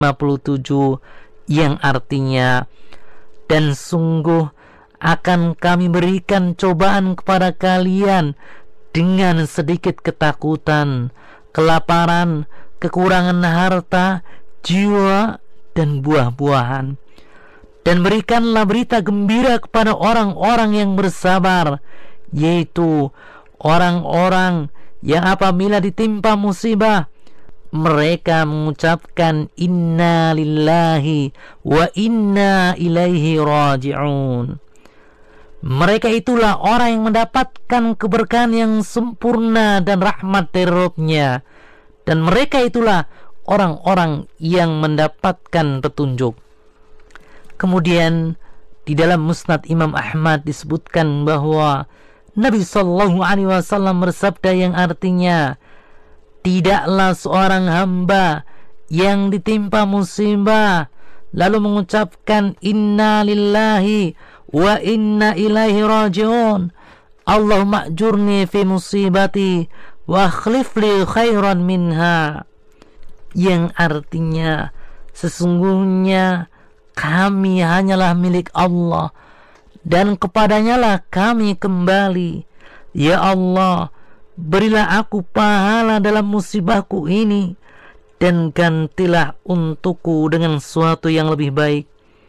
57 yang artinya, dan sungguh akan kami berikan cobaan kepada kalian dengan sedikit ketakutan, kelaparan, kekurangan harta, jiwa, dan buah-buahan. Dan berikanlah berita gembira kepada orang-orang yang bersabar, yaitu orang-orang yang apabila ditimpa musibah, mereka mengucapkan inna lillahi wa inna ilaihi raji'un. Mereka itulah orang yang mendapatkan keberkahan yang sempurna dan rahmat dari Rabb-Nya. Dan mereka itulah orang-orang yang mendapatkan petunjuk. Kemudian di dalam Musnad Imam Ahmad disebutkan bahwa Nabi sallallahu alaihi wasallam bersabda yang artinya, tidaklah seorang hamba yang ditimpa musibah lalu mengucapkan inna lillahi wa inna ilaihi raji'un, Allahumma ajurni fi musibati wa akhlif li khairan minha, yang artinya sesungguhnya kami hanyalah milik Allah dan kepadanya lah kami kembali. Ya Allah, berilah aku pahala dalam musibahku ini dan gantilah untukku dengan sesuatu yang lebih baik.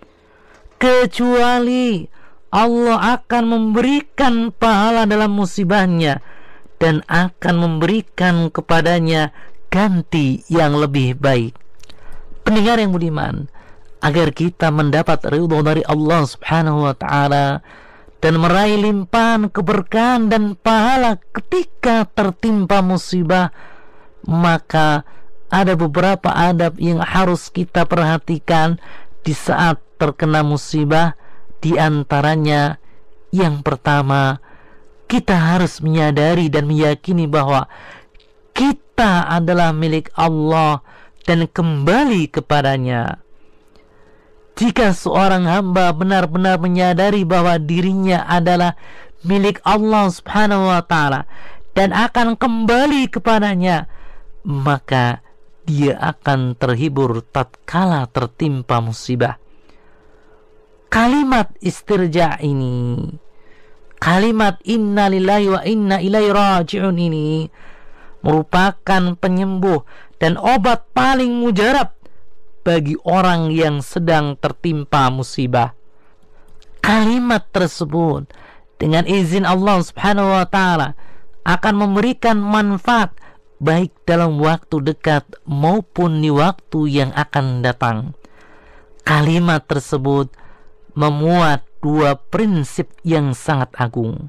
Kecuali Allah akan memberikan pahala dalam musibahnya dan akan memberikan kepadanya ganti yang lebih baik. Pendengar yang budiman, agar kita mendapat ridho dari Allah Subhanahu wa ta'ala dan meraih limpahan keberkahan dan pahala ketika tertimpa musibah, maka ada beberapa adab yang harus kita perhatikan di saat terkena musibah. Di antaranya, yang pertama, kita harus menyadari dan meyakini bahwa kita adalah milik Allah dan kembali kepadanya. Jika seorang hamba benar-benar menyadari bahwa dirinya adalah milik Allah Subhanahu wa ta'ala dan akan kembali kepadanya, maka dia akan terhibur tatkala tertimpa musibah. Kalimat istirja ini, kalimat inna lillahi wa inna ilaihi raji'un ini merupakan penyembuh dan obat paling mujarab bagi orang yang sedang tertimpa musibah. Kalimat tersebut dengan izin Allah Subhanahu wa ta'ala akan memberikan manfaat baik dalam waktu dekat maupun di waktu yang akan datang. Kalimat tersebut memuat dua prinsip yang sangat agung.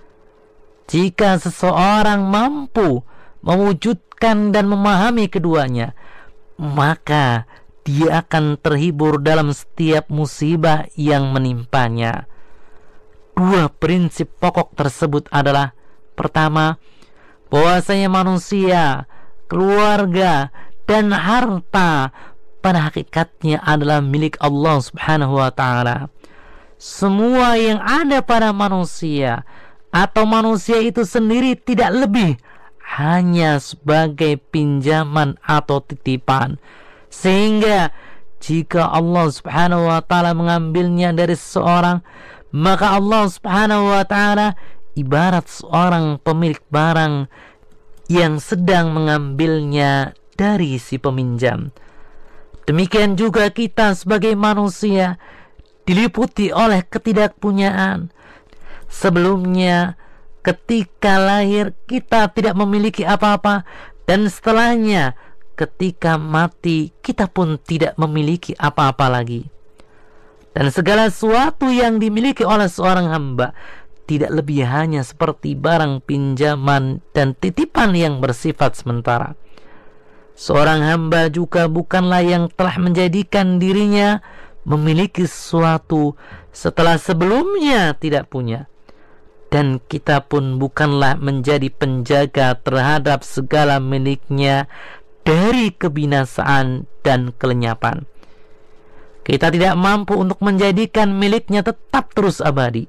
Jika seseorang mampu mewujudkan dan memahami keduanya, maka dia akan terhibur dalam setiap musibah yang menimpanya. Dua prinsip pokok tersebut adalah: pertama, bahwasanya manusia, keluarga, dan harta pada hakikatnya adalah milik Allah Subhanahu wa ta'ala. Semua yang ada pada manusia atau manusia itu sendiri tidak lebih hanya sebagai pinjaman atau titipan. Sehingga jika Allah Subhanahu wa ta'ala mengambilnya dari seseorang, maka Allah Subhanahu wa ta'ala ibarat seorang pemilik barang yang sedang mengambilnya dari si peminjam. Demikian juga kita sebagai manusia diliputi oleh ketidakpunyaan. Sebelumnya, ketika lahir kita tidak memiliki apa-apa, dan setelahnya ketika mati kita pun tidak memiliki apa-apa lagi. Dan segala sesuatu yang dimiliki oleh seorang hamba tidak lebih hanya seperti barang pinjaman dan titipan yang bersifat sementara. Seorang hamba juga bukanlah yang telah menjadikan dirinya memiliki sesuatu setelah sebelumnya tidak punya. Dan kita pun bukanlah menjadi penjaga terhadap segala miliknya dari kebinasaan dan kelenyapan. Kita tidak mampu untuk menjadikan miliknya tetap terus abadi.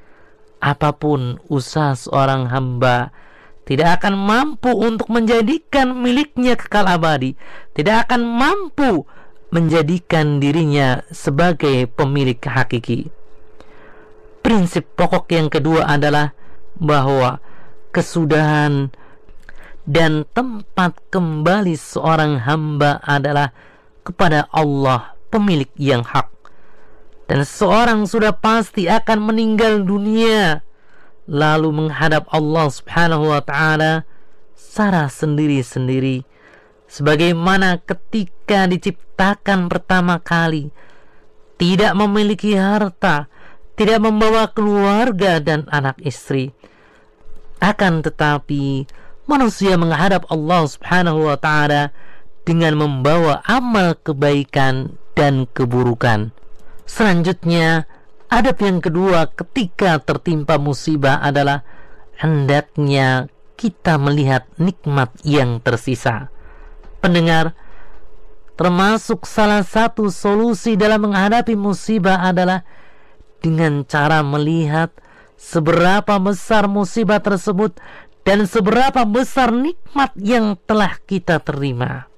Apapun usaha seorang hamba tidak akan mampu untuk menjadikan miliknya kekal abadi, tidak akan mampu menjadikan dirinya sebagai pemilik hakiki. Prinsip pokok yang kedua adalah bahwa kesudahan dan tempat kembali seorang hamba adalah kepada Allah, pemilik yang hak. Dan seorang sudah pasti akan meninggal dunia lalu menghadap Allah Subhanahu wa ta'ala secara sendiri-sendiri, sebagaimana ketika diciptakan pertama kali, tidak memiliki harta, tidak membawa keluarga dan anak istri. Akan tetapi manusia menghadap Allah Subhanahu wa ta'ala dengan membawa amal kebaikan dan keburukan. Selanjutnya, adab yang kedua ketika tertimpa musibah adalah hendaknya kita melihat nikmat yang tersisa. Pendengar, termasuk salah satu solusi dalam menghadapi musibah adalah dengan cara melihat seberapa besar musibah tersebut dan seberapa besar nikmat yang telah kita terima.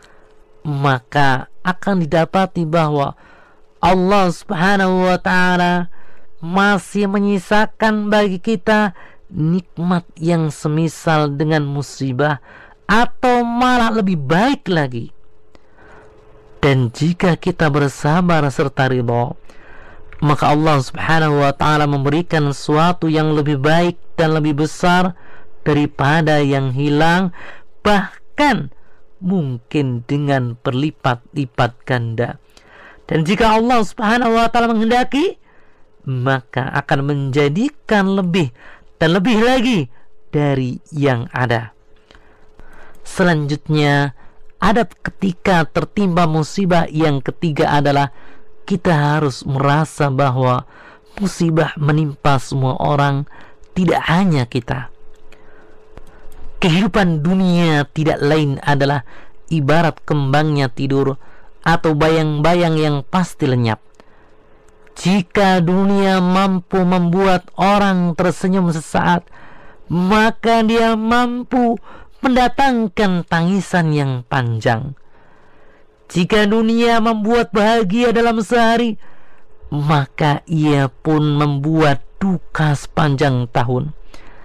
Maka akan didapati bahwa Allah Subhanahu wa ta'ala masih menyisakan bagi kita nikmat yang semisal dengan musibah atau malah lebih baik lagi. Dan jika kita bersabar serta ridha, maka Allah Subhanahu wa ta'ala memberikan sesuatu yang lebih baik dan lebih besar daripada yang hilang, bahkan mungkin dengan berlipat-lipat ganda. Dan jika Allah Subhanahu wa ta'ala menghendaki, maka akan menjadikan lebih dan lebih lagi dari yang ada. Selanjutnya, adab ketika tertimpa musibah yang ketiga adalah kita harus merasa bahwa musibah menimpa semua orang, tidak hanya kita. Kehidupan dunia tidak lain adalah ibarat kembangnya tidur atau bayang-bayang yang pasti lenyap. Jika dunia mampu membuat orang tersenyum sesaat, maka dia mampu mendatangkan tangisan yang panjang. Jika dunia membuat bahagia dalam sehari, maka ia pun membuat duka sepanjang tahun.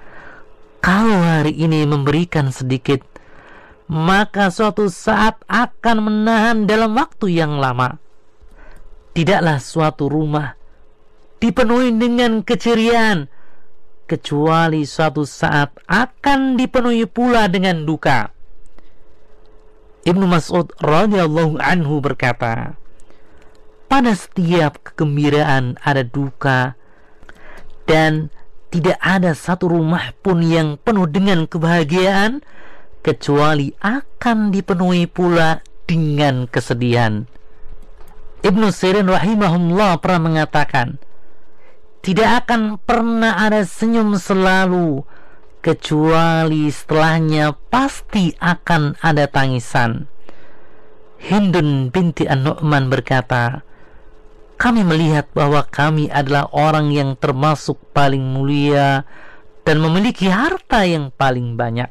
Kalau hari ini memberikan sedikit, maka suatu saat akan menahan dalam waktu yang lama. Tidaklah suatu rumah dipenuhi dengan keceriaan, kecuali suatu saat akan dipenuhi pula dengan duka. Ibnu Mas'ud radhiyallahu anhu berkata, pada setiap kegembiraan ada duka, dan tidak ada satu rumah pun yang penuh dengan kebahagiaan kecuali akan dipenuhi pula dengan kesedihan. Ibnu Sirin rahimahullah pernah mengatakan, tidak akan pernah ada senyum selalu kecuali setelahnya pasti akan ada tangisan. Hindun binti An-Nu'man berkata, kami melihat bahwa kami adalah orang yang termasuk paling mulia dan memiliki harta yang paling banyak.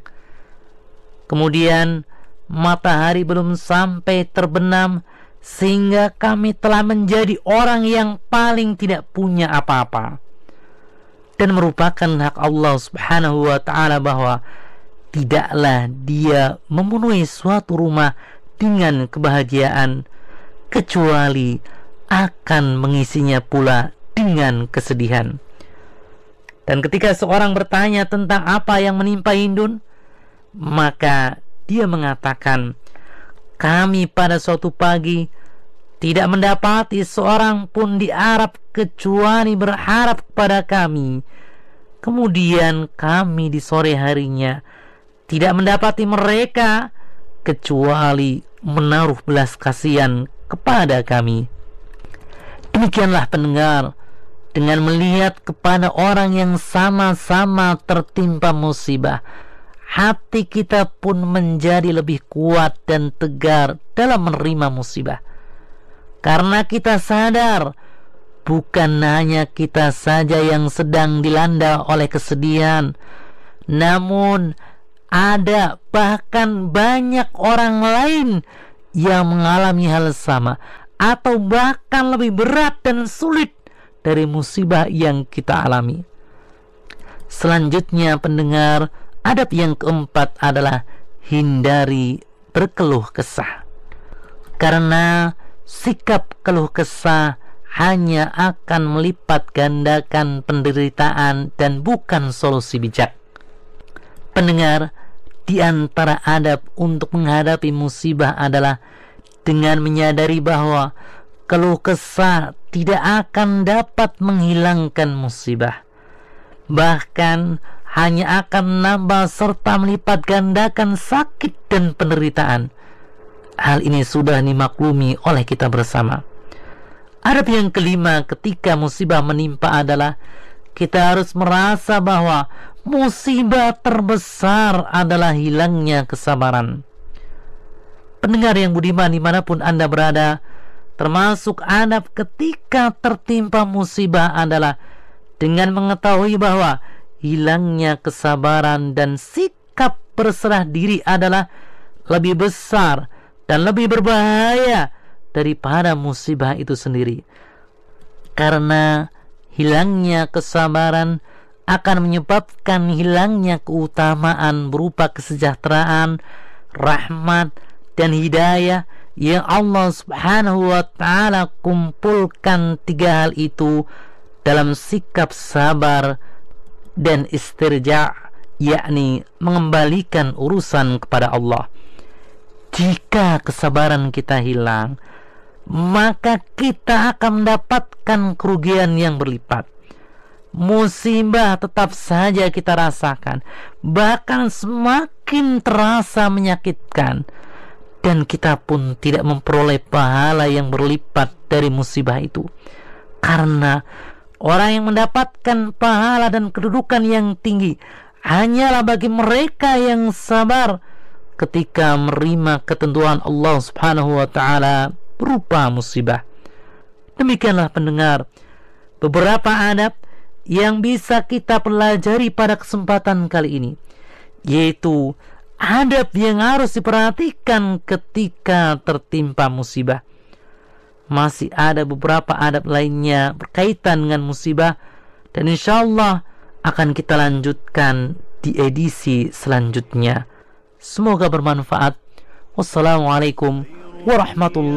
Kemudian matahari belum sampai terbenam sehingga kami telah menjadi orang yang paling tidak punya apa-apa. Dan merupakan hak Allah Subhanahu wa ta'ala bahwa tidaklah dia memenuhi suatu rumah dengan kebahagiaan kecuali akan mengisinya pula dengan kesedihan. Dan ketika seorang bertanya tentang apa yang menimpa Hindun, maka dia mengatakan, kami pada suatu pagi tidak mendapati seorang pun di Arab kecuali berharap kepada kami. Kemudian kami di sore harinya tidak mendapati mereka kecuali menaruh belas kasihan kepada kami. Demikianlah pendengar, dengan melihat kepada orang yang sama-sama tertimpa musibah, hati kita pun menjadi lebih kuat dan tegar dalam menerima musibah. Karena kita sadar, bukan hanya kita saja yang sedang dilanda oleh kesedihan, namun ada bahkan banyak orang lain yang mengalami hal sama atau bahkan lebih berat dan sulit dari musibah yang kita alami. Selanjutnya pendengar, adab yang keempat adalah hindari berkeluh kesah. Karena sikap keluh kesah hanya akan melipat gandakan penderitaan dan bukan solusi bijak. Pendengar, di antara adab untuk menghadapi musibah adalah dengan menyadari bahwa keluh kesah tidak akan dapat menghilangkan musibah. Bahkan hanya akan menambah serta melipat gandakan sakit dan penderitaan. Hal ini sudah dimaklumi oleh kita bersama. Adab yang kelima ketika musibah menimpa adalah kita harus merasa bahwa musibah terbesar adalah hilangnya kesabaran. Pendengar yang budiman dimanapun Anda berada, termasuk adab ketika tertimpa musibah adalah dengan mengetahui bahwa hilangnya kesabaran dan sikap berserah diri adalah lebih besar dan lebih berbahaya daripada musibah itu sendiri. Karena hilangnya kesabaran akan menyebabkan hilangnya keutamaan berupa kesejahteraan, rahmat, dan hidayah yang Allah Subhanahu wa ta'ala kumpulkan tiga hal itu dalam sikap sabar dan istirja', yakni mengembalikan urusan kepada Allah. Jika kesabaran kita hilang, maka kita akan mendapatkan kerugian yang berlipat. Musibah tetap saja kita rasakan, bahkan semakin terasa menyakitkan, dan kita pun tidak memperoleh pahala yang berlipat dari musibah itu. Karena orang yang mendapatkan pahala dan kedudukan yang tinggi hanyalah bagi mereka yang sabar ketika menerima ketentuan Allah Subhanahu wa ta'ala berupa musibah. Demikianlah pendengar beberapa adab yang bisa kita pelajari pada kesempatan kali ini, yaitu adab yang harus diperhatikan ketika tertimpa musibah. Masih ada beberapa adab lainnya berkaitan dengan musibah, dan insyaallah akan kita lanjutkan di edisi selanjutnya. Semoga bermanfaat. Wassalamualaikum warahmatullahi